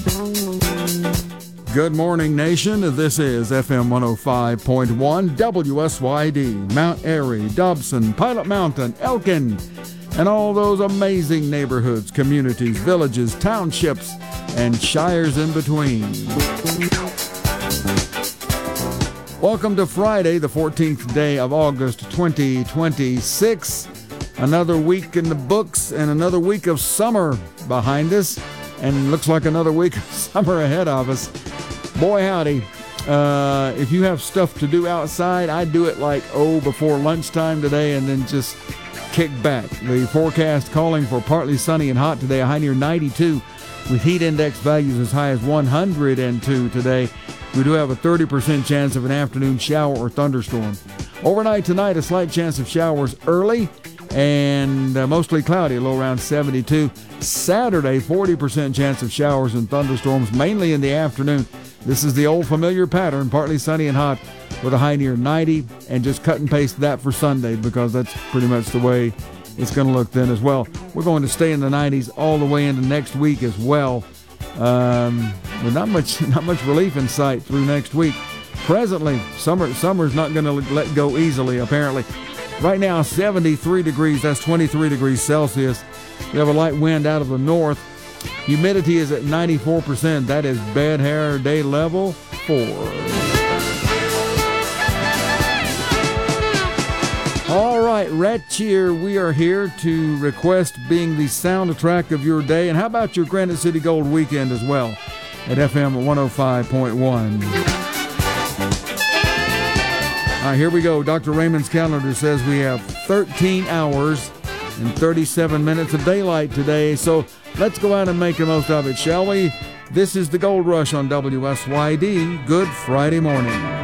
Good morning, nation. This is FM 105.1 WSYD, Mount Airy, Dobson, Pilot Mountain, Elkin, and all those amazing neighborhoods, communities, villages, townships, and shires in between. Welcome to Friday, the 14th day of August 2026. Another week in the books and another week of summer behind us, and looks like another week of summer ahead of us. Boy, howdy. If you have stuff to do outside, I do it before lunchtime today and then just kick back. The forecast calling for partly sunny and hot today, a high near 92 with heat index values as high as 102 today. We do have a 30% chance of an afternoon shower or thunderstorm. Overnight tonight, a slight chance of showers early and mostly cloudy, a low around 72. Saturday, 40% chance of showers and thunderstorms, mainly in the afternoon. This is the old familiar pattern, partly sunny and hot with a high near 90, and just cut and paste that for Sunday because that's pretty much the way it's going to look then as well. We're going to stay in the 90s all the way into next week as well. With not much relief in sight through next week. Presently, summer's not going to let go easily, apparently. Right now, 73 degrees, that's 23 degrees Celsius. We have a light wind out of the north. Humidity is at 94%. That is bad hair day level 4. All right, Rat Cheer, we are here to request being the soundtrack of your day. And how about your Granite City Gold weekend as well at FM 105.1. All right, here we go. Dr. Raymond's calendar says we have 13 hours and 37 minutes of daylight today. So let's go out and make the most of it, shall we? This is the Gold Rush on WSYD. Good Friday morning.